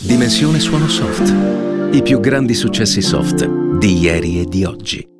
Dimensione Suono Soft. I più grandi successi soft di ieri e di oggi.